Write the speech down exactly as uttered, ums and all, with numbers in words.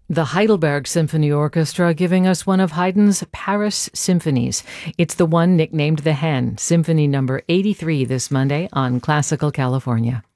The Heidelberg Symphony Orchestra giving us one of Haydn's Paris symphonies. It's the one nicknamed The Hen, Symphony number eighty-three this Monday on Classical California.